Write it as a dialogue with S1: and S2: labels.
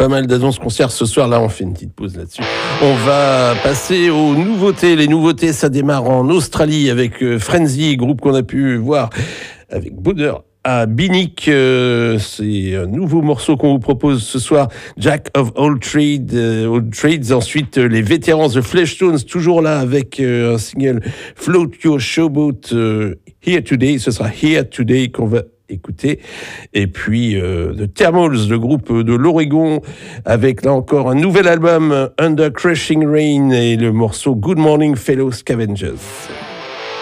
S1: pas mal d'annonces concerts ce soir. Là, on fait une petite pause là-dessus. On va passer aux nouveautés. Les nouveautés, ça démarre en Australie avec Frenzy, groupe qu'on a pu voir avec bonheur à Binic. C'est un nouveau morceau qu'on vous propose ce soir, Jack of All Trades. Ensuite, les vétérans The Fleshtones, toujours là avec un single Float Your Showboat Here Today. Ce sera Here Today qu'on va écouter. Et puis The Thermals, le groupe de l'Oregon, avec là encore un nouvel album, Under Crushing Rain, et le morceau Good Morning Fellow Scavengers.